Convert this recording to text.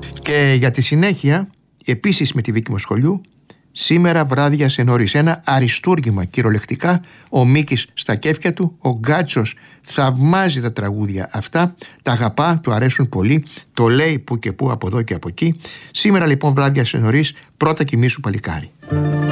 Και για τη συνέχεια, επίσης με τη Βίκη Μοσχολιού, σήμερα βράδιασε νωρίς. Ένα αριστούργημα κυριολεκτικά. Ο Μίκης στα κέφια του, ο Γκάτσος θαυμάζει τα τραγούδια αυτά, τα αγαπά, του αρέσουν πολύ, το λέει που και που από εδώ και από εκεί. Σήμερα λοιπόν βράδιασε νωρίς, πρώτα κοιμήσου παλικάρι.